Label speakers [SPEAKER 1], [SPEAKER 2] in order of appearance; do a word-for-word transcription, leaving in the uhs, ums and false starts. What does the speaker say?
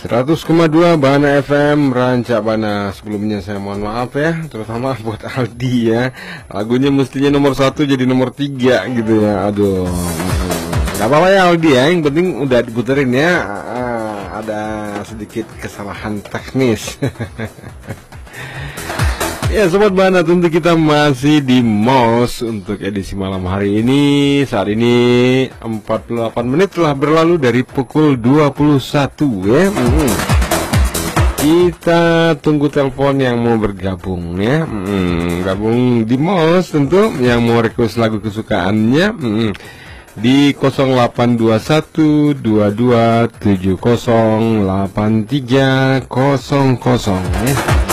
[SPEAKER 1] seratus koma dua Bana F M Rancak Bana. Sebelumnya saya mohon maaf ya, terutama buat Aldi ya. Lagunya mestinya nomor satu jadi nomor tiga gitu ya. Aduh, gak apa-apa ya Aldi ya, yang penting udah diputerin ya. Ah, ada sedikit kesalahan teknis. Ya Sobat Bana, tentu kita masih di Mos untuk edisi malam hari ini. Saat ini empat puluh delapan menit telah berlalu dari pukul dua puluh satu ya. hmm. Kita tunggu telepon yang mau bergabung ya. hmm. Gabung di Mos tentu, yang mau request lagu kesukaannya hmm. di nol delapan dua satu dua dua tujuh nol delapan tiga nol nol ya.